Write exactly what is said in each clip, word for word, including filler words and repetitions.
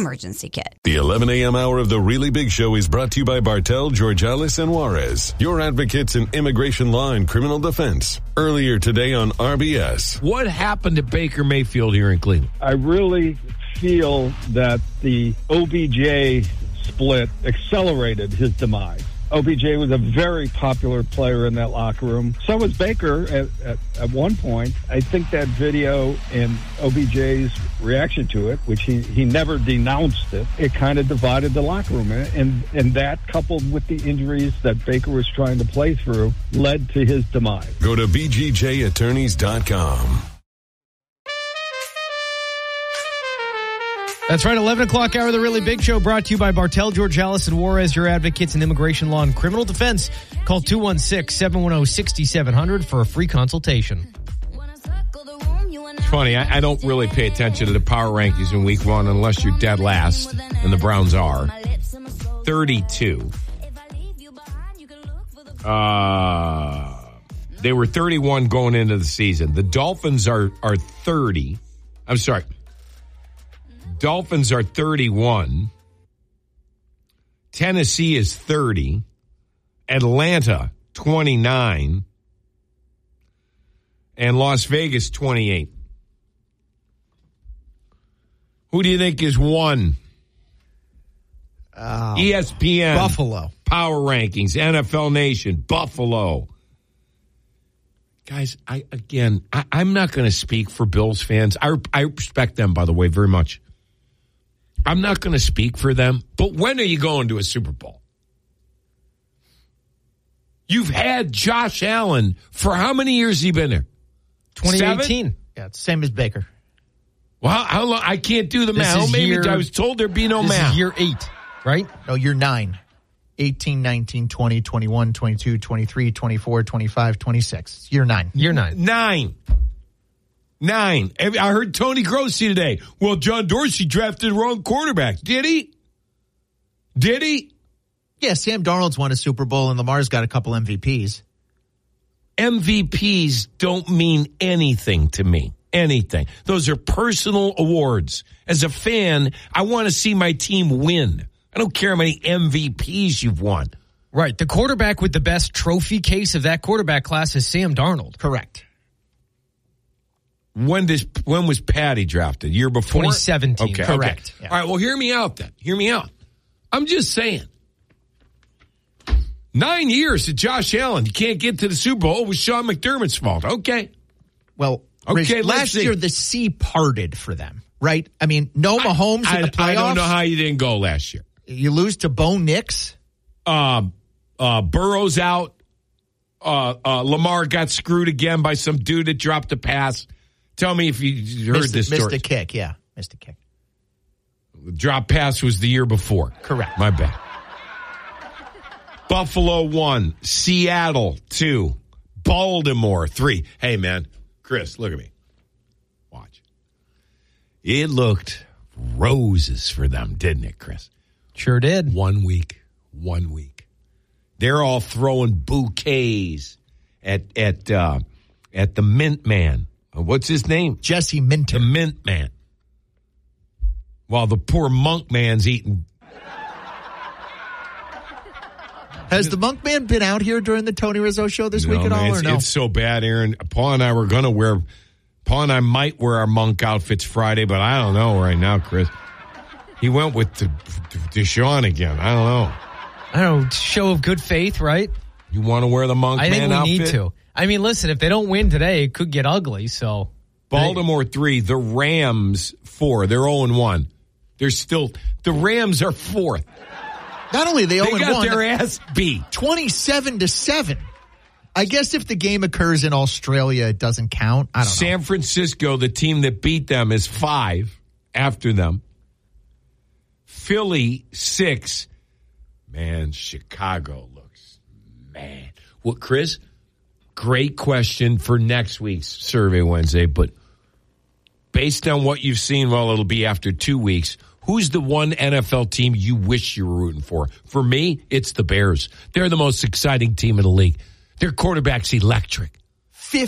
emergency kit. The eleven a.m. hour of the Really Big Show is brought to you by Bartel, Georgialis, and Juarez, your advocates in immigration law and criminal defense. Earlier today on R B S. What happened to Baker Mayfield here in Cleveland? I really feel that the O B J split accelerated his demise. O B J was a very popular player in that locker room. So was Baker at, at, at one point. I think that video and O B J's reaction to it, which he, he never denounced it, it kind of divided the locker room. And, and that, coupled with the injuries that Baker was trying to play through, led to his demise. Go to b g j attorneys dot com. That's right, eleven o'clock hour of the Really Big Show, brought to you by Bartel, Georgialis, and Juarez, your advocates in immigration law and criminal defense. Call two one six, seven one zero, six seven zero zero for a free consultation. It's funny, I, I don't really pay attention to the power rankings in week one unless you're dead last, and the Browns are. thirty-two. Uh, they were thirty-one going into the season. The Dolphins are, are thirty. I'm sorry. Dolphins are thirty-one. Tennessee is thirty. Atlanta, twenty-nine. And Las Vegas, twenty-eight. Who do you think is one? Um, E S P N. Buffalo. Power Rankings. N F L Nation. Buffalo. Guys, I again, I, I'm not going to speak for Bills fans. I, I respect them, by the way, very much. I'm not going to speak for them, but when are you going to a Super Bowl? You've had Josh Allen for how many years has he been there? twenty eighteen. Seven? Yeah, it's same as Baker. Well, how, how long? I can't do the This math. is Maybe year- I was told there'd be no This math. is year eight, right? No, you're nine. eighteen, nineteen, twenty, twenty-one, twenty-two, twenty-three, twenty-four, twenty-five, twenty-six. Year nine. Year nine. Nine. Nine. I heard Tony Grossi today. Well, John Dorsey drafted the wrong quarterback. Did he? Did he? Yeah, Sam Darnold's won a Super Bowl and Lamar's got a couple M V Ps. M V Ps don't mean anything to me. Anything. Those are personal awards. As a fan, I want to see my team win. I don't care how many M V Ps you've won. Right. The quarterback with the best trophy case of that quarterback class is Sam Darnold. Correct. When does when was Patty drafted? Year before? twenty seventeen. Okay, Correct. Okay. Yeah. All right, well, hear me out then. Hear me out. I'm just saying. Nine years to Josh Allen. You can't get to the Super Bowl. It was Sean McDermott's fault. Okay. Well, Okay, Rich, let's last see. year the sea parted for them, right? I mean, no Mahomes I, in the playoffs. I don't know how you didn't go last year. You lose to Bo Nix. Uh, uh, Burrow's out. Uh, uh, Lamar got screwed again by some dude that dropped a pass. Tell me if you heard missed, this missed story. a kick, yeah. Missed a kick. The drop pass was the year before. Correct. My bad. Buffalo one, Seattle two, Baltimore three. Hey, man, Chris, look at me. Watch. It looked roses for them, didn't it, Chris? Sure did. One week, one week. They're all throwing bouquets at at uh, at the Mint Man. What's his name? Jesse Minter. The Mint Man. While the poor Monk Man's eating. Has the Monk Man been out here during the Tony Rizzo show this No, week at man, all, it's, or no? It's so bad, Aaron. Paul and I were going to wear, Paul and I might wear our Monk outfits Friday, but I don't know right now, Chris. He went with the, Deshaun again. I don't know. I don't know, show of good faith, right? You want to wear the Monk I Man think we outfit? need to. I mean, listen, if they don't win today, it could get ugly, so. Baltimore three, the Rams four. They're oh and one. They're still, the Rams are fourth. Not only are they, They oh and got one, their ass beat. twenty-seven to seven. I guess if the game occurs in Australia, it doesn't count. I don't San know. Francisco, the team that beat them, is five after them. Philly, six. Man, Chicago looks, man. Well, Chris, great question for next week's Survey Wednesday, but based on what you've seen, well, it'll be after two weeks, who's the one N F L team you wish you were rooting for? For me, it's the Bears. They're the most exciting team in the league. Their quarterback's electric.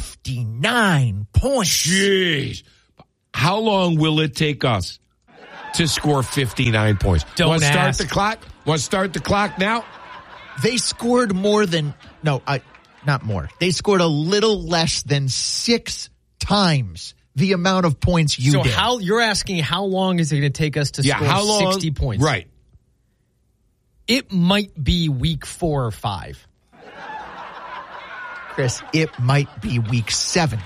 fifty-nine points. Jeez. How long will it take us to score fifty-nine points. Don't Want to start ask. the clock? Want to start the clock now? They scored more than, no, I, not more. They scored a little less than six times the amount of points you so did. how you're asking how long is it going to take us to Yeah, score how long? sixty points? Right. It might be week four or five. Chris, it might be week seven.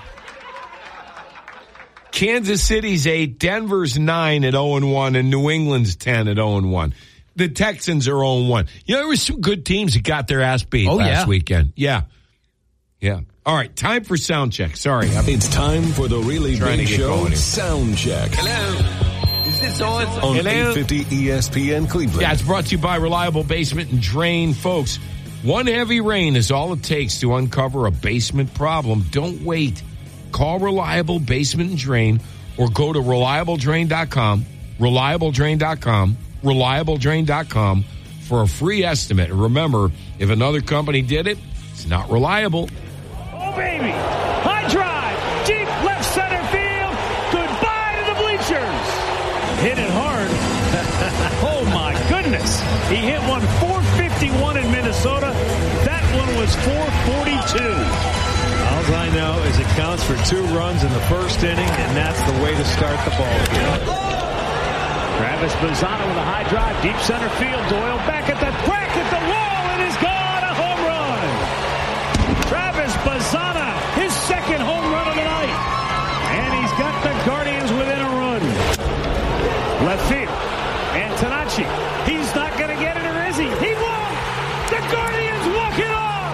Kansas City's eight, Denver's nine at oh and one, and New England's ten at oh and one. The Texans are oh and one. You know, there were some good teams that got their ass beat Oh, last yeah. weekend. Yeah. Yeah. All right, time for sound check. Sorry. I'm It's time for the Really Trying Big to get Show going here. Sound Check Hello. Is this on? on eight fifty E S P N Cleveland. Yeah, it's brought to you by Reliable Basement and Drain. Folks, one heavy rain is all it takes to uncover a basement problem. Don't wait. Call Reliable Basement and Drain or go to reliable drain dot com, reliable drain dot com, reliable drain dot com for a free estimate. And remember, if another company did it, it's not reliable. Oh, baby. High drive. Deep left center field. Goodbye to the bleachers. Hit it hard. Oh, my goodness. He hit one four fifty-one in Minnesota. That one was four forty-two. All I know is it counts for two runs in the first inning, and that's the way to start the ball game. Travis Bazzana with a high drive. Deep center field. Doyle back at the crack at the wall. It is gone. A home run. Travis Bazzana, his second home run of the night. And he's got the Guardians within a run. Left field. Antonacci. He's not going to get it, or is he? He won't. The Guardians walk it off.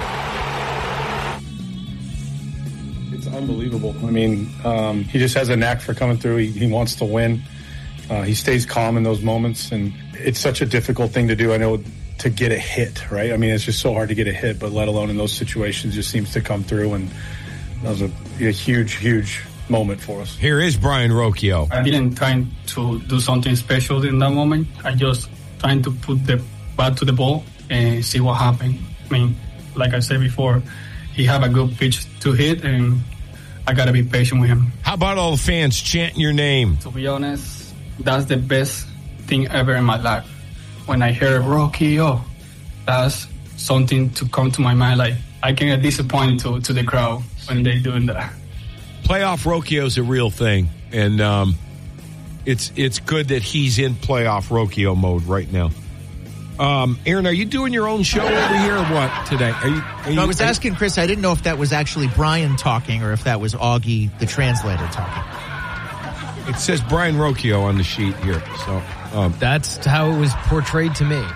It's unbelievable. I mean, um, he just has a knack for coming through. He, he wants to win. Uh, he stays calm in those moments, and it's such a difficult thing to do. I know, to get a hit, right? I mean, it's just so hard to get a hit, but let alone in those situations, just seems to come through, and that was a, a huge, huge moment for us. Here is Brian Rocchio. I didn't try to do something special in that moment. I just trying to put the bat to the ball and see what happened. I mean, like I said before, he have a good pitch to hit, and I got to be patient with him. How about all the fans chanting your name? To be honest, that's the best thing ever in my life. When I hear Rocky, oh, that's something to come to my mind. Like, I can get disappointed to, to the crowd when they're doing that. Playoff Rocchio is a real thing, and um, it's it's good that he's in playoff Rocchio mode right now. Um, Aaron, are you doing your own show over here or what today? Are you, are you, No, I was asking Chris, I didn't know if that was actually Brian talking or if that was Augie, the translator, talking. It says Brian Rocchio on the sheet here, so um, That's how it was portrayed to me.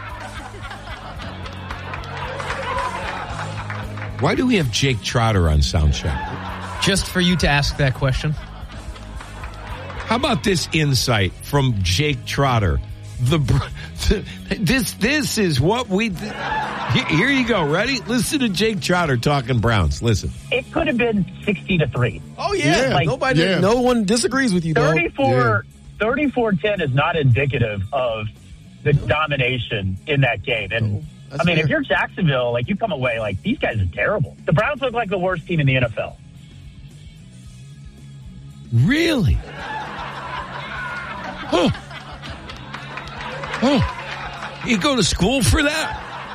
why do we have Jake Trotter on Soundcheck? Just for you to ask that question. How about this insight from Jake Trotter? The this this is what we. Here you go. Ready? Listen to Jake Trotter talking Browns. Listen. It could have been sixty to three. Oh yeah, Like, nobody, yeah. no one disagrees with you. Dog. thirty-four, thirty-four ten is not indicative of the domination in that game. And Oh, I mean, fair. if you're Jacksonville, like, you come away like, these guys are terrible. The Browns look like the worst team in the N F L. Really? Huh. Oh, you go to school for that?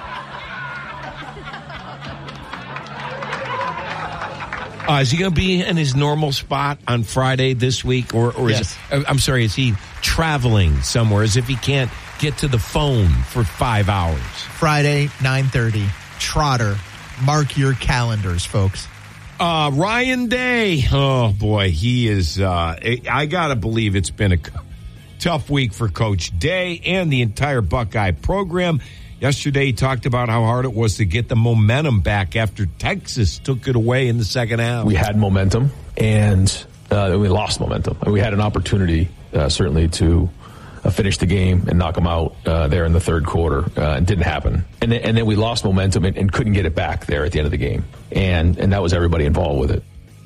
Uh, is he going to be in his normal spot on Friday this week, or, or is Yes. it, I'm sorry, is he traveling somewhere as if he can't get to the phone for five hours? Friday, nine thirty, Trotter. Mark your calendars, folks. Uh, Ryan Day. Oh boy, he is, uh, I gotta believe it's been a tough week for Coach Day and the entire Buckeye program. Yesterday he talked about how hard it was to get the momentum back after Texas took it away in the second half. We had momentum, and uh, we lost momentum. And we had an opportunity, uh, certainly, to uh, finish the game and knock them out uh, there in the third quarter. Uh, it didn't happen. And then, and then we lost momentum and, and couldn't get it back there at the end of the game. And, and that was everybody involved with it.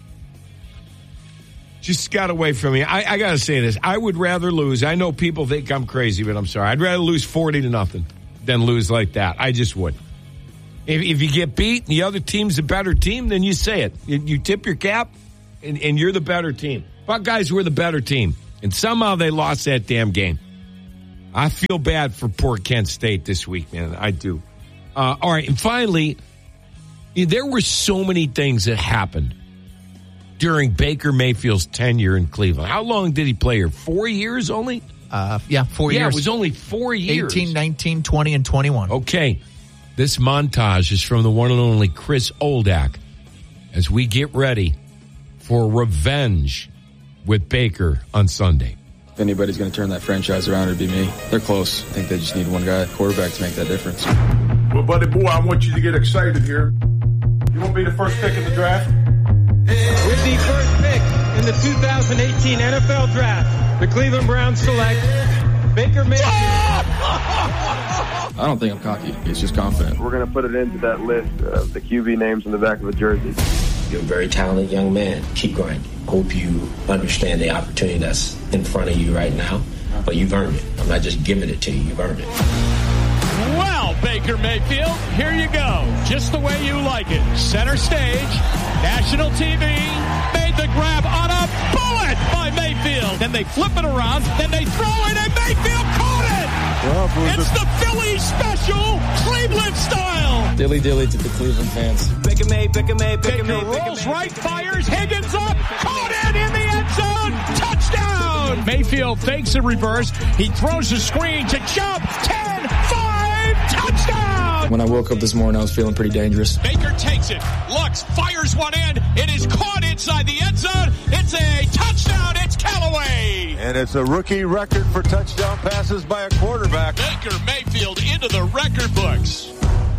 Just got away from me. I, I got to say this. I would rather lose. I know people think I'm crazy, but I'm sorry. I'd rather lose forty to nothing than lose like that. I just would. If, if you get beat and the other team's a better team, then you say it. You, you tip your cap, and, and you're the better team. Buckeyes were the better team, and somehow they lost that damn game. I feel bad for poor Kent State this week, man. I do. Uh, all right, and finally, there were so many things that happened during Baker Mayfield's tenure in Cleveland. How long did he play here? Four years only? Uh, yeah, four yeah, years. Yeah, it was only four years. eighteen, nineteen, twenty, and twenty-one. Okay. This montage is from the one and only Chris Oldak as we get ready for revenge with Baker on Sunday. If anybody's going to turn that franchise around, it'd be me. They're close. I think they just need one guy, quarterback, to make that difference. Well, buddy boy, I want you to get excited here. You want to be the first pick in the draft? With the first pick in the two thousand eighteen N F L Draft, the Cleveland Browns select Baker Mayfield. I don't think I'm cocky. It's just confident. We're going to put it into that list of the Q B names in the back of the jersey. You're a very talented young man. Keep grinding. Hope you understand the opportunity that's in front of you right now, but you've earned it. I'm not just giving it to you. You've earned it. Well, Baker Mayfield, here you go. Just the way you like it. Center stage, national T V, made the grab on a bullet by Mayfield. Then they flip it around, then they throw it, and Mayfield caught it! It's the Philly special, Cleveland style. Dilly dilly to the Cleveland fans. Baker May, Baker May, Baker May. Rolls right, fires, Higgins up, caught it in the end zone, touchdown! Mayfield fakes a reverse, he throws a screen to jump, ten, five, touchdown! When I woke up this morning, I was feeling pretty dangerous. Baker takes it, looks, fires one in, it is caught inside the end zone, it's a touchdown, it's Callaway! And it's a rookie record for touchdown passes by a quarterback. Baker Mayfield into the record books.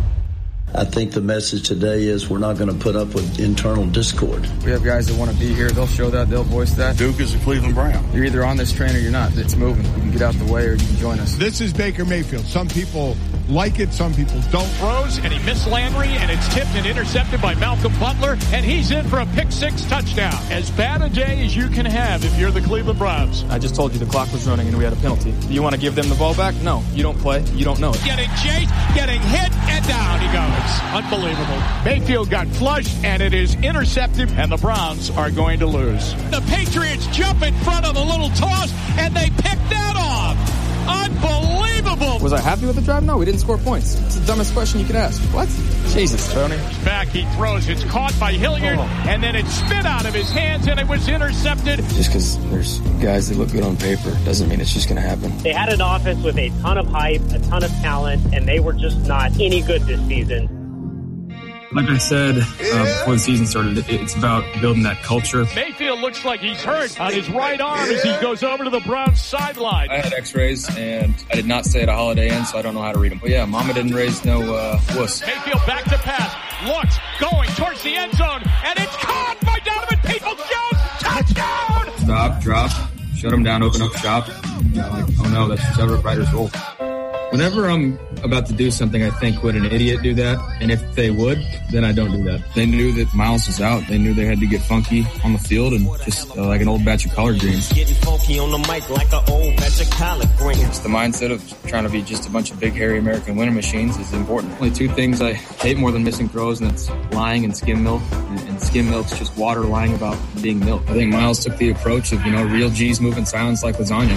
I think the message today is we're not going to put up with internal discord. We have guys that want to be here. They'll show that. They'll voice that. Duke is a Cleveland Brown. You're either on this train or you're not. It's moving. You can get out the way or you can join us. This is Baker Mayfield. Some people like it. Some people don't. Throws, and he missed Landry, and it's tipped and intercepted by Malcolm Butler, and he's in for a pick six touchdown. As bad a day as you can have if you're the Cleveland Browns. I just told you the clock was running and we had a penalty. You want to give them the ball back? No. You don't play. You don't know it. Getting chased, getting hit, and down he goes. Unbelievable. Mayfield got flushed, and it is intercepted, and the Browns are going to lose. The Patriots jump in front of a little toss, and they pick that off. Unbelievable. Was I happy with the drive? No, we didn't score points. It's the dumbest question you could ask. What? Jesus, Tony. Back, he throws. It's caught by Hilliard, oh. and then it's spit out of his hands, and it was intercepted. Just because there's guys that look good on paper doesn't mean it's just going to happen. They had an offense with a ton of hype, a ton of talent, and they were just not any good this season. Like I said uh, before the season started, it's about building that culture. Mayfield looks like he's hurt on his right arm as he goes over to the Browns sideline. I had x-rays, and I did not stay at a Holiday Inn, so I don't know how to read them. But yeah, Mama didn't raise no uh, wuss. Mayfield back to pass, looks, going towards the end zone, and it's caught by Donovan Peoples-Jones. Touchdown! Stop, drop, shut him down, open up shop. You know, like, oh no, that's just every writer's role. Whenever I'm about to do something, I think, would an idiot do that? And if they would, then I don't do that. They knew that Miles was out. They knew they had to get funky on the field and just uh, like an old batch of collard greens. Getting funky on the mic like an old batch of collard greens. The mindset of trying to be just a bunch of big, hairy American winning machines is important. Only two things I hate more than missing throws, and that's lying and skim milk. And, and skim milk's just water lying about being milk. I think Miles took the approach of, you know, real G's moving silence like lasagna.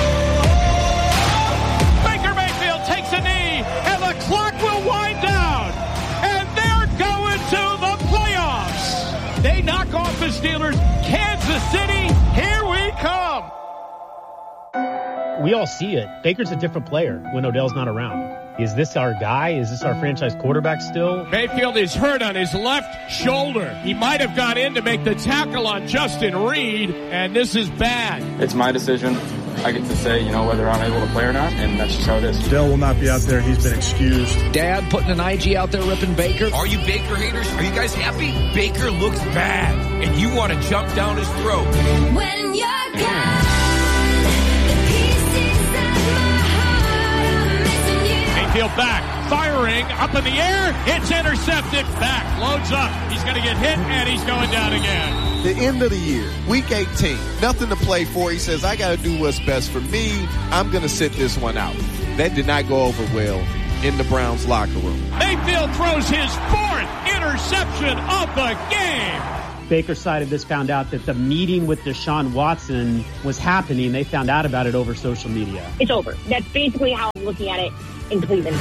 The Steelers, Kansas City, here we come. We all see it. Baker's a different player when Odell's not around. Is this our guy? Is this our franchise quarterback still? Mayfield is hurt on his left shoulder. He might have gone in to make the tackle on Justin Reed, and this is bad. It's my decision. I get to say, you know, whether I'm able to play or not, and that's just how it is. Dell will not be out there. He's been excused. Dad putting an I G out there ripping Baker. Are you Baker haters? Are you guys happy? Baker looks bad, and you want to jump down his throat. When you're gone, the pieces of my heart are missing you. Mayfield back, firing, up in the air. It's intercepted. Back, loads up. He's going to get hit, and he's going down again. The end of the year, week eighteen, nothing to play for. He says, I got to do what's best for me. I'm going to sit this one out. That did not go over well in the Browns locker room. Mayfield throws his fourth interception of the game. Baker's side of this found out that the meeting with Deshaun Watson was happening. They found out about it over social media. It's over. That's basically how I'm looking at it in Cleveland.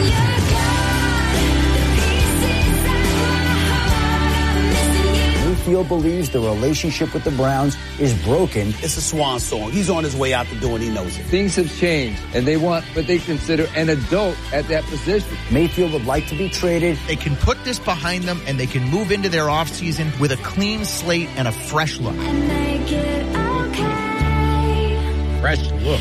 Mayfield believes the relationship with the Browns is broken. It's a swan song. He's on his way out the door and he knows it. Things have changed, and they want what they consider an adult at that position. Mayfield would like to be traded. They can put this behind them, and they can move into their offseason with a clean slate and a fresh look. Fresh look.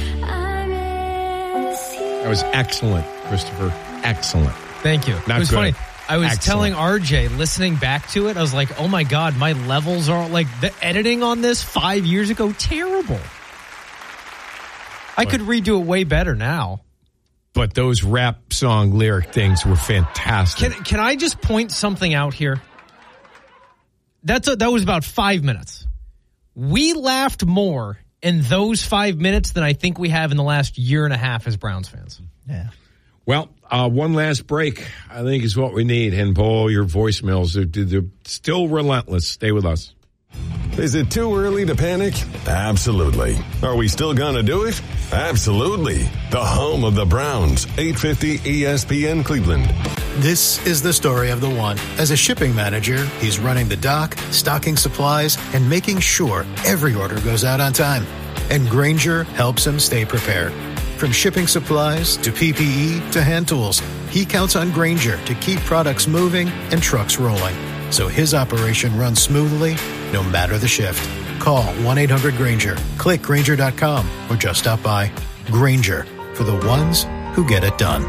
That was excellent, Christopher. Excellent. Thank you. Not it was good. funny. I was Excellent. telling R J, listening back to it, I was like, oh my God, my levels are like the editing on this five years ago, terrible. I could redo it way better now. But those rap song lyric things were fantastic. Can can I just point something out here? That's a, that was about five minutes. We laughed more in those five minutes than I think we have in the last year and a half as Browns fans. Yeah. Well, uh, one last break, I think, is what we need. And, Paul, your voicemails, they're, they're still relentless. Stay with us. Is it too early to panic? Absolutely. Are we still going to do it? Absolutely. The home of the Browns, eight fifty E S P N Cleveland. This is the story of the one. As a shipping manager, he's running the dock, stocking supplies, and making sure every order goes out on time. And Grainger helps him stay prepared. From shipping supplies to P P E to hand tools, he counts on Grainger to keep products moving and trucks rolling, so his operation runs smoothly no matter the shift. Call one eight hundred Grainger, click Grainger dot com, or just stop by. Grainger, for the ones who get it done.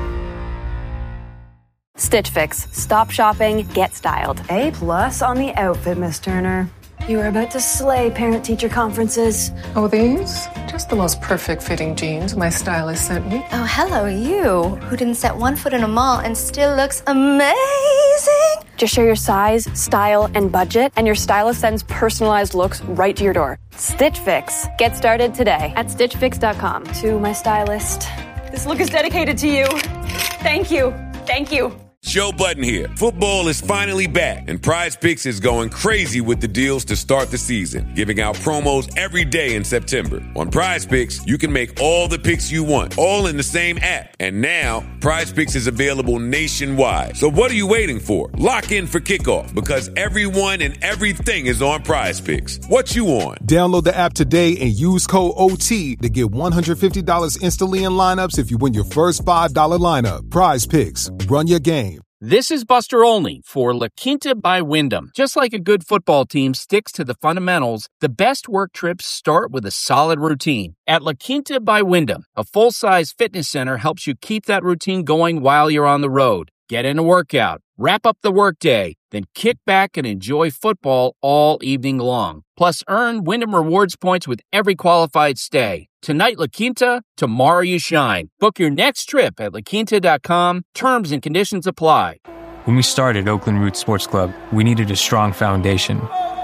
Stitch Fix. Stop shopping, get styled. A plus on the outfit, Miss Turner. You are about to slay parent-teacher conferences. Oh, these? Just the most perfect fitting jeans my stylist sent me. Oh, hello, you, who didn't set one foot in a mall and still looks amazing. Just share your size, style, and budget, and your stylist sends personalized looks right to your door. Stitch Fix. Get started today at stitch fix dot com. To my stylist, this look is dedicated to you. Thank you. Thank you. Joe Budden here. Football is finally back, and Prize Picks is going crazy with the deals to start the season, giving out promos every day in September. On Prize Picks, you can make all the picks you want, all in the same app. And now, Prize Picks is available nationwide. So what are you waiting for? Lock in for kickoff, because everyone and everything is on Prize Picks. What you on? Download the app today and use code O T to get one hundred fifty dollars instantly in lineups if you win your first five dollars lineup. Prize Picks. Run your game. This is Buster Olney for La Quinta by Wyndham. Just like a good football team sticks to the fundamentals, the best work trips start with a solid routine. At La Quinta by Wyndham, a full-size fitness center helps you keep that routine going while you're on the road. Get in a workout, wrap up the workday, then kick back and enjoy football all evening long. Plus, earn Wyndham Rewards points with every qualified stay. Tonight, La Quinta, tomorrow you shine. Book your next trip at la quinta dot com. Terms and conditions apply. When we started Oakland Roots Sports Club, we needed a strong foundation.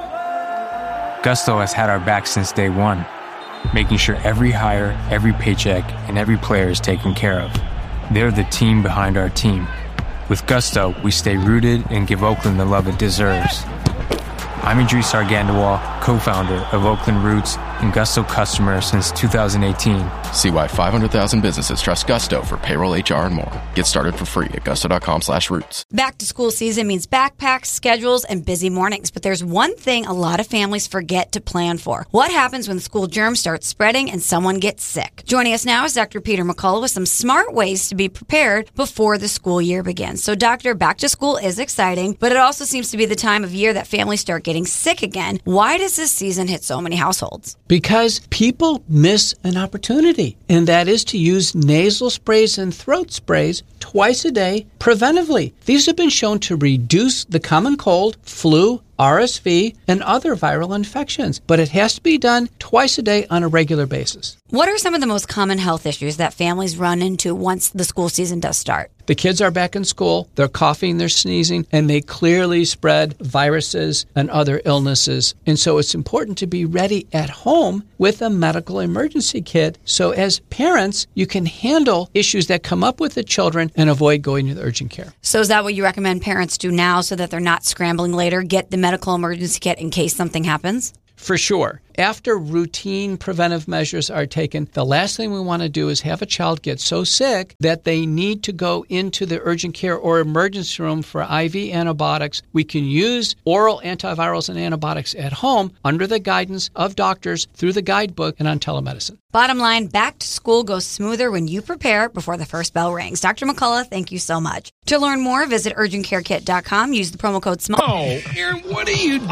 Gusto has had our back since day one, making sure every hire, every paycheck, and every player is taken care of. They're the team behind our team. With Gusto, we stay rooted and give Oakland the love it deserves. I'm Idris Argandawal, co-founder of Oakland Roots and Gusto customer since two thousand eighteen. See why five hundred thousand businesses trust Gusto for payroll, H R, and more. Get started for free at gusto.com slash roots. Back to school season means backpacks, schedules, and busy mornings. But there's one thing a lot of families forget to plan for. What happens when school germs start spreading and someone gets sick? Joining us now is Doctor Peter McCullough with some smart ways to be prepared before the school year begins. So, Doctor, back to school is exciting, but it also seems to be the time of year that families start getting sick again. Why does this season hit so many households? Because people miss an opportunity, and that is to use nasal sprays and throat sprays twice a day preventively. These have been shown to reduce the common cold, flu, R S V, and other viral infections, but it has to be done twice a day on a regular basis. What are some of the most common health issues that families run into once the school season does start? The kids are back in school, they're coughing, they're sneezing, and they clearly spread viruses and other illnesses. And so it's important to be ready at home with a medical emergency kit, so as parents, you can handle issues that come up with the children and avoid going to the urgent care. So is that what you recommend parents do now so that they're not scrambling later? Get the medical emergency kit in case something happens? For sure. After routine preventive measures are taken, the last thing we want to do is have a child get so sick that they need to go into the urgent care or emergency room for I V antibiotics. We can use oral antivirals and antibiotics at home under the guidance of doctors through the guidebook and on telemedicine. Bottom line, back to school goes smoother when you prepare before the first bell rings. Doctor McCullough, thank you so much. To learn more, visit urgent care kit dot com. Use the promo code SMALL. Oh, Aaron, what are you